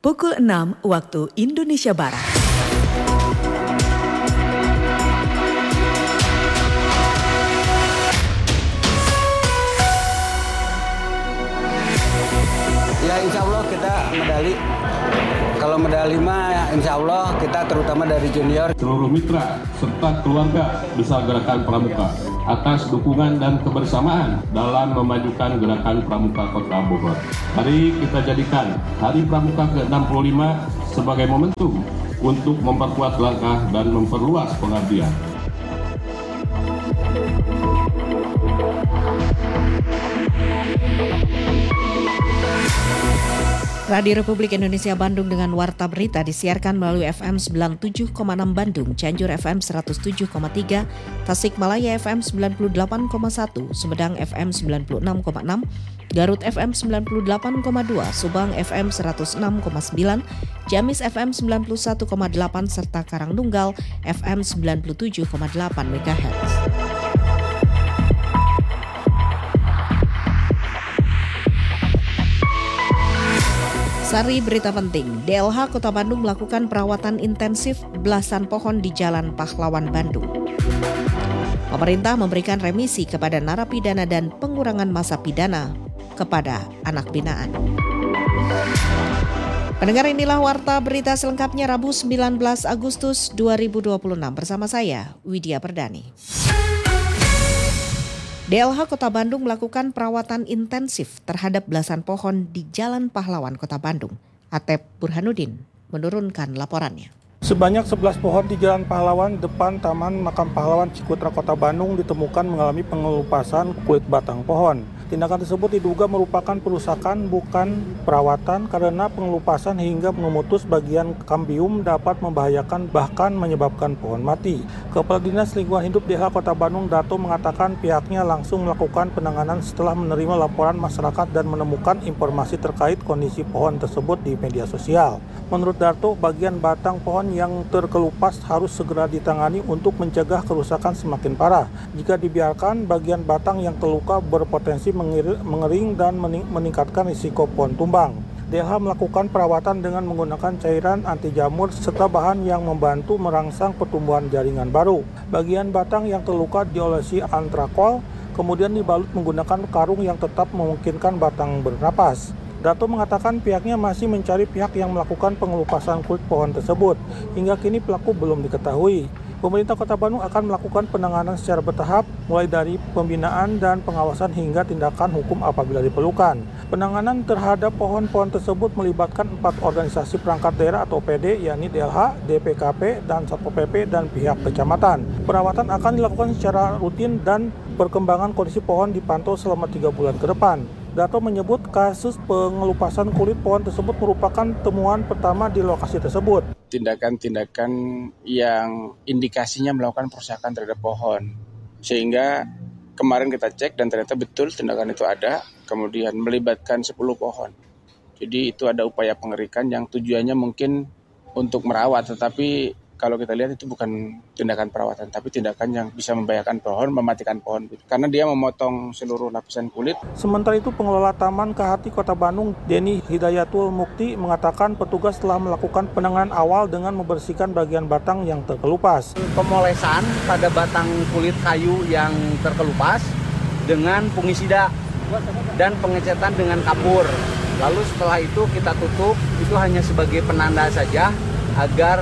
pukul 6 waktu Indonesia Barat. Ya insya Allah kita medali. Kalau medali mah insya Allah kita terutama dari junior. Seluruh mitra serta keluarga besar Gerakan Pramuka atas dukungan dan kebersamaan dalam memajukan Gerakan Pramuka Kota Bogor. Mari kita jadikan Hari Pramuka ke-65 sebagai momentum untuk memperkuat langkah dan memperluas pengabdian. Radio Republik Indonesia Bandung dengan Warta Berita disiarkan melalui FM 97,6 Bandung, Cianjur FM 107,3, Tasikmalaya FM 98,1, Sumedang FM 96,6, Garut FM 98,2, Subang FM 106,9, Ciamis FM 91,8, serta Karangtunggal FM 97,8 MHz. Sari berita penting, DLH Kota Bandung melakukan perawatan intensif belasan pohon di Jalan Pahlawan Bandung. Pemerintah memberikan remisi kepada narapidana dan pengurangan masa pidana kepada anak binaan. Pendengar, inilah Warta Berita selengkapnya Rabu 19 Agustus 2026 bersama saya, Widya Perdani. DLH Kota Bandung melakukan perawatan intensif terhadap belasan pohon di Jalan Pahlawan Kota Bandung. Atep Burhanuddin menurunkan laporannya. Sebanyak 11 pohon di Jalan Pahlawan depan Taman Makam Pahlawan Cikutra Kota Bandung ditemukan mengalami pengelupasan kulit batang pohon. Tindakan tersebut diduga merupakan perusakan bukan perawatan karena pengelupasan hingga memutus bagian kambium dapat membahayakan bahkan menyebabkan pohon mati. Kepala Dinas Lingkungan Hidup DLH Kota Bandung Darto mengatakan pihaknya langsung melakukan penanganan setelah menerima laporan masyarakat dan menemukan informasi terkait kondisi pohon tersebut di media sosial. Menurut Darto, bagian batang pohon yang terkelupas harus segera ditangani untuk mencegah kerusakan semakin parah. Jika dibiarkan, bagian batang yang terluka berpotensi mengering dan meningkatkan risiko pohon tumbang. DLH melakukan perawatan dengan menggunakan cairan anti jamur serta bahan yang membantu merangsang pertumbuhan jaringan baru. Bagian batang yang terluka diolesi antrakol, kemudian dibalut menggunakan karung yang tetap memungkinkan batang bernapas. Dato mengatakan pihaknya masih mencari pihak yang melakukan pengelupasan kulit pohon tersebut. Hingga kini pelaku belum diketahui. Pemerintah Kota Bandung akan melakukan penanganan secara bertahap, mulai dari pembinaan dan pengawasan hingga tindakan hukum apabila diperlukan. Penanganan terhadap pohon-pohon tersebut melibatkan 4 organisasi perangkat daerah atau PD, yakni DLH, DPKP, dan Satpol PP, dan pihak kecamatan. Perawatan akan dilakukan secara rutin dan perkembangan kondisi pohon dipantau selama 3 bulan ke depan. Dato menyebut kasus pengelupasan kulit pohon tersebut merupakan temuan pertama di lokasi tersebut. Tindakan-tindakan yang indikasinya melakukan perusakan terhadap pohon. Sehingga kemarin kita cek dan ternyata betul tindakan itu ada, kemudian melibatkan 10 pohon. Jadi itu ada upaya pengerikan yang tujuannya mungkin untuk merawat, tetapi kalau kita lihat itu bukan tindakan perawatan, tapi tindakan yang bisa membahayakan pohon, mematikan pohon. Karena dia memotong seluruh lapisan kulit. Sementara itu pengelola Taman Kahati Kota Bandung, Denny Hidayatul Mukti, mengatakan petugas telah melakukan penanganan awal dengan membersihkan bagian batang yang terkelupas. Pemolesan pada batang kulit kayu yang terkelupas dengan fungisida dan pengecetan dengan kapur. Lalu setelah itu kita tutup, itu hanya sebagai penanda saja agar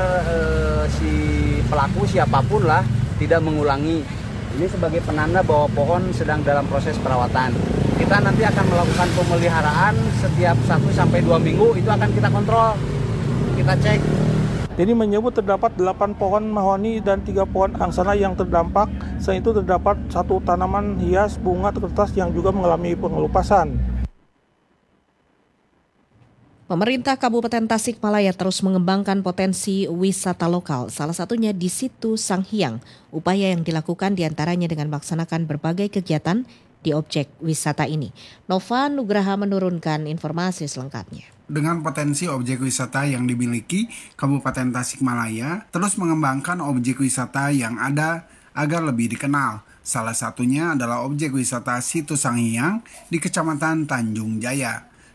si pelaku siapapun lah tidak mengulangi. Ini sebagai penanda bahwa pohon sedang dalam proses perawatan. Kita nanti akan melakukan pemeliharaan setiap 1-2 minggu, itu akan kita kontrol, kita cek. Jadi menyebut terdapat 8 pohon mahoni dan 3 pohon angsana yang terdampak. Selain itu terdapat 1 tanaman hias bunga kertas yang juga mengalami pengelupasan. Pemerintah Kabupaten Tasikmalaya terus mengembangkan potensi wisata lokal, salah satunya di Situ Sanghyang. Upaya yang dilakukan diantaranya dengan melaksanakan berbagai kegiatan di objek wisata ini. Nova Nugraha menurunkan informasi selengkapnya. Dengan potensi objek wisata yang dimiliki, Kabupaten Tasikmalaya terus mengembangkan objek wisata yang ada agar lebih dikenal. Salah satunya adalah objek wisata Situ Sanghyang di Kecamatan Tanjung Jaya.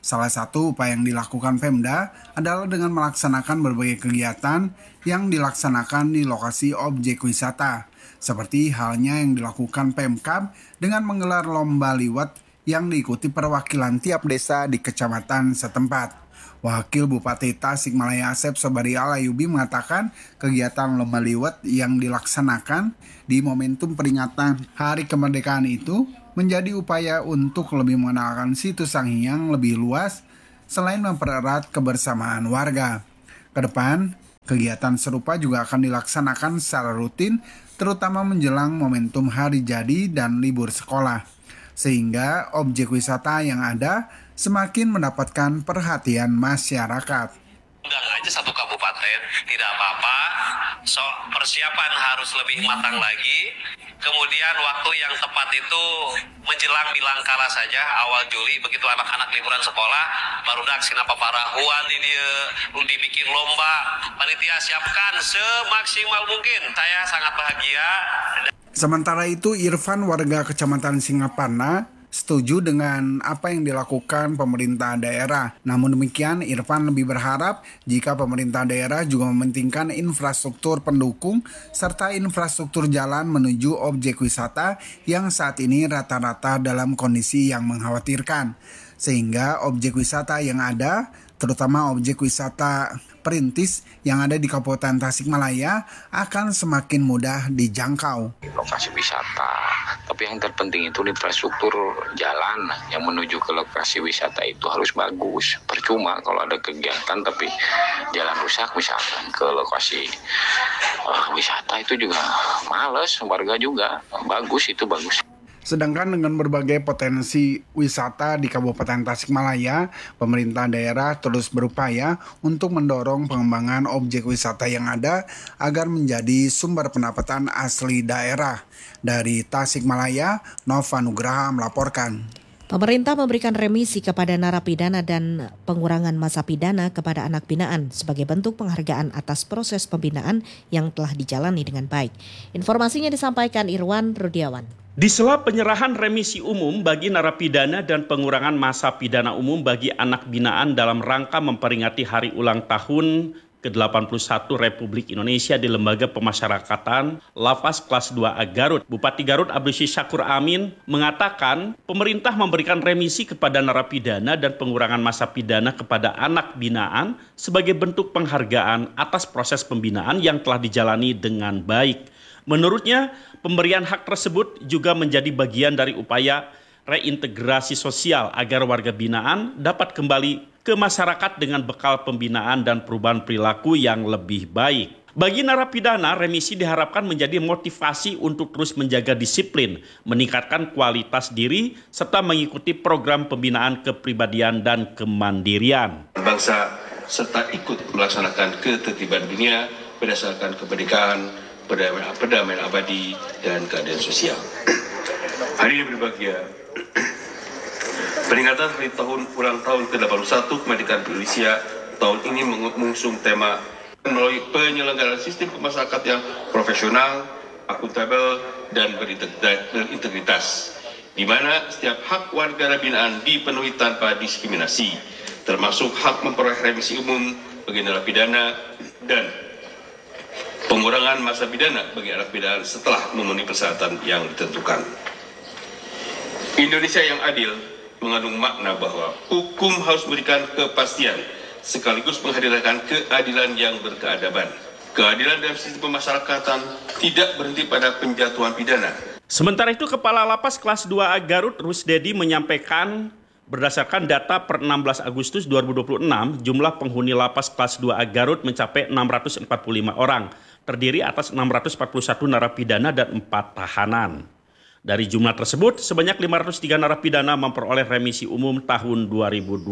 Salah satu upaya yang dilakukan Pemda adalah dengan melaksanakan berbagai kegiatan yang dilaksanakan di lokasi objek wisata, seperti halnya yang dilakukan Pemkab dengan menggelar lomba liwat yang diikuti perwakilan tiap desa di kecamatan setempat. Wakil Bupati Tasikmalaya Asep Sobari Alayubi mengatakan kegiatan lomba liwat yang dilaksanakan di momentum peringatan Hari Kemerdekaan itu menjadi upaya untuk lebih mengenalkan situs Sanghyang lebih luas selain mempererat kebersamaan warga. Kedepan, kegiatan serupa juga akan dilaksanakan secara rutin terutama menjelang momentum hari jadi dan libur sekolah, sehingga objek wisata yang ada semakin mendapatkan perhatian masyarakat. Undang aja satu kabupaten, tidak apa-apa. So, persiapan harus lebih matang lagi. Kemudian waktu yang tepat itu menjelang bilangkala saja, awal Juli, begitu anak-anak liburan sekolah, baru dak sinapa parahuan di dia, dibikin lomba, panitia siapkan semaksimal mungkin. Saya sangat bahagia. Sementara itu, Irfan warga Kecamatan Singaparna setuju dengan apa yang dilakukan pemerintah daerah. Namun demikian, Irfan lebih berharap jika pemerintah daerah juga mementingkan infrastruktur pendukung serta infrastruktur jalan menuju objek wisata yang saat ini rata-rata dalam kondisi yang mengkhawatirkan. Sehingga objek wisata yang ada, terutama objek wisata perintis yang ada di Kabupaten Tasikmalaya akan semakin mudah dijangkau. Lokasi wisata, tapi yang terpenting itu infrastruktur jalan yang menuju ke lokasi wisata itu harus bagus. Percuma kalau ada kegiatan tapi jalan rusak misalkan ke lokasi wisata itu juga males, warga juga bagus itu bagus. Sedangkan dengan berbagai potensi wisata di Kabupaten Tasikmalaya, pemerintah daerah terus berupaya untuk mendorong pengembangan objek wisata yang ada agar menjadi sumber pendapatan asli daerah. Dari Tasikmalaya, Nova Nugraha melaporkan. Pemerintah memberikan remisi kepada narapidana dan pengurangan masa pidana kepada anak binaan sebagai bentuk penghargaan atas proses pembinaan yang telah dijalani dengan baik. Informasinya disampaikan Irwan Rudiawan. Di sela penyerahan remisi umum bagi narapidana dan pengurangan masa pidana umum bagi anak binaan dalam rangka memperingati hari ulang tahun ke-81 Republik Indonesia di Lembaga Pemasyarakatan Lapas Kelas 2A Garut, Bupati Garut Abdul Syakur Amin mengatakan pemerintah memberikan remisi kepada narapidana dan pengurangan masa pidana kepada anak binaan sebagai bentuk penghargaan atas proses pembinaan yang telah dijalani dengan baik. Menurutnya, pemberian hak tersebut juga menjadi bagian dari upaya reintegrasi sosial agar warga binaan dapat kembali ke masyarakat dengan bekal pembinaan dan perubahan perilaku yang lebih baik. Bagi narapidana, remisi diharapkan menjadi motivasi untuk terus menjaga disiplin, meningkatkan kualitas diri, serta mengikuti program pembinaan kepribadian dan kemandirian. Bangsa serta ikut melaksanakan ketertiban dunia berdasarkan kemerdekaan, perdamaian abadi, dan keadilan sosial. Hari ini berbahagia. Peringatan hari ulang tahun ke-81 kemerdekaan Indonesia tahun ini mengusung tema melalui penyelenggaraan sistem masyarakat yang profesional, akuntabel, dan berintegritas, di mana setiap hak warga binaan dipenuhi tanpa diskriminasi, termasuk hak memperoleh remisi umum bagi narapidana dan pengurangan masa pidana bagi anak binaan setelah memenuhi persyaratan yang ditentukan. Indonesia yang adil mengandung makna bahwa hukum harus memberikan kepastian sekaligus menghadirkan keadilan yang berkeadaban. Keadilan dalam sistem pemasyarakatan tidak berhenti pada penjatuhan pidana. Sementara itu, Kepala Lapas Kelas 2A Garut Rusdedi menyampaikan berdasarkan data per 16 Agustus 2026, jumlah penghuni Lapas Kelas 2A Garut mencapai 645 orang, terdiri atas 641 narapidana dan 4 tahanan. Dari jumlah tersebut, sebanyak 503 narapidana memperoleh remisi umum tahun 2026.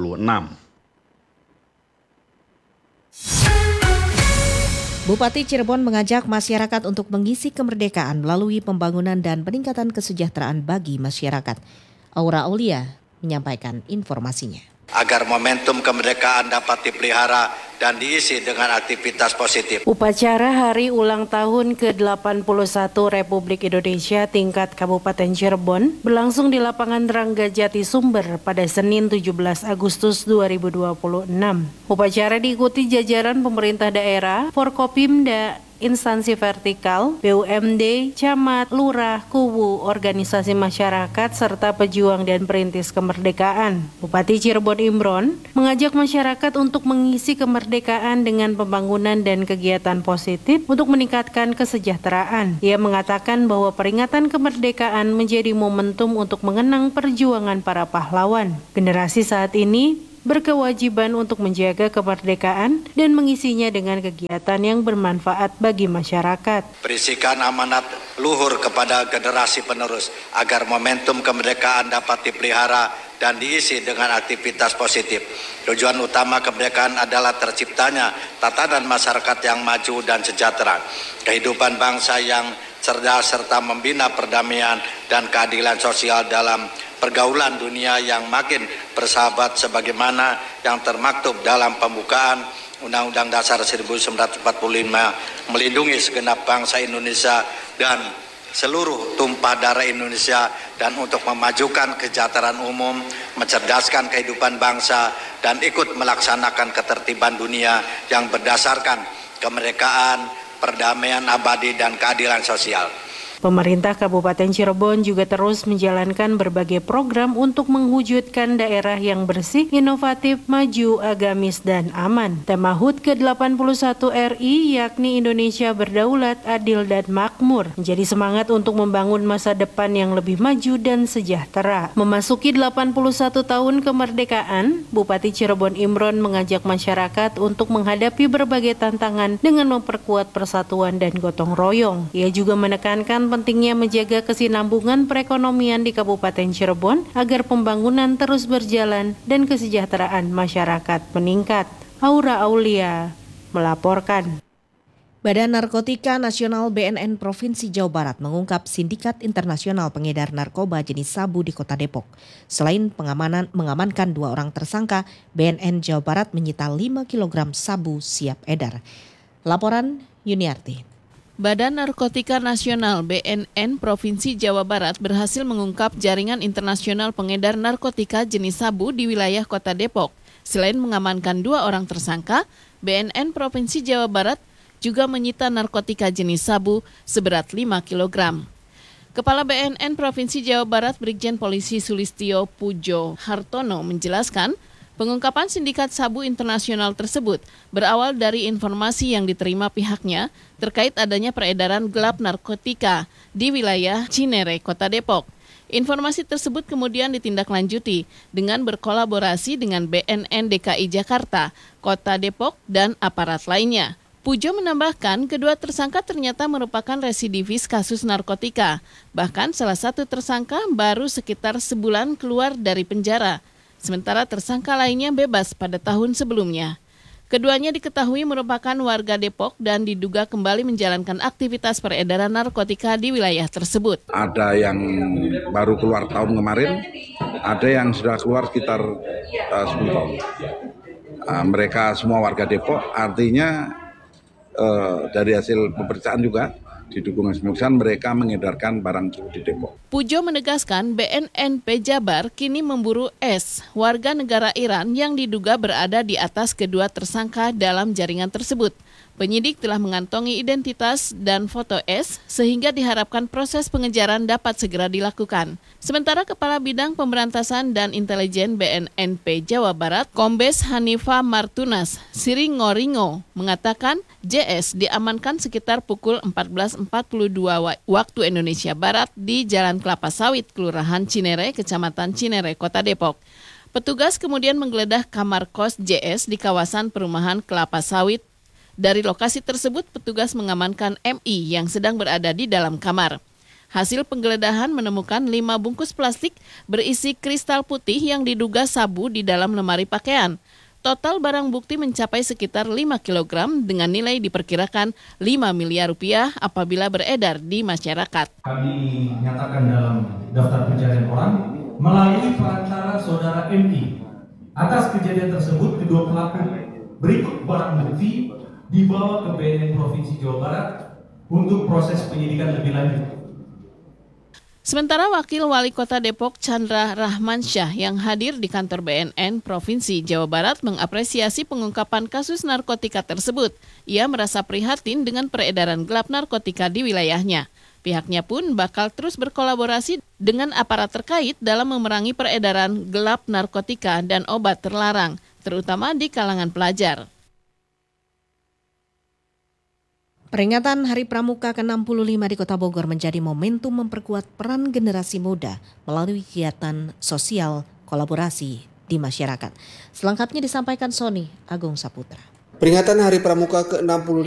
Bupati Cirebon mengajak masyarakat untuk mengisi kemerdekaan melalui pembangunan dan peningkatan kesejahteraan bagi masyarakat. Aura Aulia menyampaikan informasinya. Agar momentum kemerdekaan dapat dipelihara dan diisi dengan aktivitas positif. Upacara Hari Ulang Tahun ke-81 Republik Indonesia tingkat Kabupaten Cirebon berlangsung di lapangan Rangga Jati Sumber pada Senin 17 Agustus 2026. Upacara diikuti jajaran pemerintah daerah, Forkopimda, instansi vertikal, BUMD, camat, lurah, kuwu, organisasi masyarakat, serta pejuang dan perintis kemerdekaan. Bupati Cirebon Imron mengajak masyarakat untuk mengisi kemerdekaan dengan pembangunan dan kegiatan positif untuk meningkatkan kesejahteraan. Ia mengatakan bahwa peringatan kemerdekaan menjadi momentum untuk mengenang perjuangan para pahlawan. Generasi saat ini berkewajiban untuk menjaga kemerdekaan dan mengisinya dengan kegiatan yang bermanfaat bagi masyarakat. Berisikan amanat luhur kepada generasi penerus agar momentum kemerdekaan dapat dipelihara dan diisi dengan aktivitas positif. Tujuan utama kemerdekaan adalah terciptanya tatanan masyarakat yang maju dan sejahtera, kehidupan bangsa yang cerdas serta membina perdamaian dan keadilan sosial dalam pergaulan dunia yang makin bersahabat sebagaimana yang termaktub dalam pembukaan Undang-Undang Dasar 1945 melindungi segenap bangsa Indonesia dan seluruh tumpah darah Indonesia dan untuk memajukan kesejahteraan umum, mencerdaskan kehidupan bangsa dan ikut melaksanakan ketertiban dunia yang berdasarkan kemerdekaan, perdamaian abadi dan keadilan sosial. Pemerintah Kabupaten Cirebon juga terus menjalankan berbagai program untuk mewujudkan daerah yang bersih, inovatif, maju, agamis, dan aman. Tema HUT ke-81 RI yakni Indonesia Berdaulat, Adil, dan Makmur menjadi semangat untuk membangun masa depan yang lebih maju dan sejahtera. Memasuki 81 tahun kemerdekaan, Bupati Cirebon Imron mengajak masyarakat untuk menghadapi berbagai tantangan dengan memperkuat persatuan dan gotong royong. Ia juga menekankan pentingnya menjaga kesinambungan perekonomian di Kabupaten Cirebon agar pembangunan terus berjalan dan kesejahteraan masyarakat meningkat. Aura Aulia melaporkan. Badan Narkotika Nasional BNN Provinsi Jawa Barat mengungkap sindikat internasional pengedar narkoba jenis sabu di Kota Depok. Selain mengamankan 2 orang tersangka, BNN Jawa Barat menyita 5 kg sabu siap edar. Laporan Yuniarti. Badan Narkotika Nasional BNN Provinsi Jawa Barat berhasil mengungkap jaringan internasional pengedar narkotika jenis sabu di wilayah Kota Depok. Selain mengamankan 2 orang tersangka, BNN Provinsi Jawa Barat juga menyita narkotika jenis sabu seberat 5 kg. Kepala BNN Provinsi Jawa Barat Brigjen Polisi Sulistyo Pujo Hartono menjelaskan, pengungkapan sindikat sabu internasional tersebut berawal dari informasi yang diterima pihaknya terkait adanya peredaran gelap narkotika di wilayah Cinere, Kota Depok. Informasi tersebut kemudian ditindaklanjuti dengan berkolaborasi dengan BNN DKI Jakarta, Kota Depok, dan aparat lainnya. Pujo menambahkan kedua tersangka ternyata merupakan residivis kasus narkotika. Bahkan salah satu tersangka baru sekitar sebulan keluar dari penjara. Sementara tersangka lainnya bebas pada tahun sebelumnya. Keduanya diketahui merupakan warga Depok dan diduga kembali menjalankan aktivitas peredaran narkotika di wilayah tersebut. Ada yang baru keluar tahun kemarin, ada yang sudah keluar sekitar 10 tahun. Mereka semua warga Depok, artinya dari hasil pemeriksaan juga didukung pemeriksaan mereka mengedarkan barang di Depok. Pujo menegaskan BNNP Jabar kini memburu S, warga negara Iran yang diduga berada di atas kedua tersangka dalam jaringan tersebut. Penyidik telah mengantongi identitas dan foto S sehingga diharapkan proses pengejaran dapat segera dilakukan. Sementara Kepala Bidang Pemberantasan dan Intelijen BNNP Jawa Barat, Kombes Hanifa Martunas Siringoringo, mengatakan JS diamankan sekitar pukul 14.42 waktu Indonesia Barat di Jalan Kelapa Sawit, Kelurahan Cinere, Kecamatan Cinere, Kota Depok. Petugas kemudian menggeledah kamar kos JS di kawasan perumahan Kelapa Sawit. Dari lokasi tersebut, petugas mengamankan MI yang sedang berada di dalam kamar. Hasil penggeledahan menemukan 5 bungkus plastik berisi kristal putih yang diduga sabu di dalam lemari pakaian. Total barang bukti mencapai sekitar 5 kg dengan nilai diperkirakan 5 miliar rupiah apabila beredar di masyarakat. Kami nyatakan dalam daftar pencarian orang melalui perantara saudara MI. Atas kejadian tersebut, kedua pelaku berikut barang bukti dibawa ke BNN Provinsi Jawa Barat untuk proses penyidikan lebih lanjut. Sementara Wakil Wali Kota Depok Chandra Rahmansyah yang hadir di kantor BNN Provinsi Jawa Barat mengapresiasi pengungkapan kasus narkotika tersebut. Ia merasa prihatin dengan peredaran gelap narkotika di wilayahnya. Pihaknya pun bakal terus berkolaborasi dengan aparat terkait dalam memerangi peredaran gelap narkotika dan obat terlarang, terutama di kalangan pelajar. Peringatan Hari Pramuka ke-65 di Kota Bogor menjadi momentum memperkuat peran generasi muda melalui kegiatan sosial kolaborasi di masyarakat. Selengkapnya disampaikan Sony Agung Saputra. Peringatan Hari Pramuka ke-65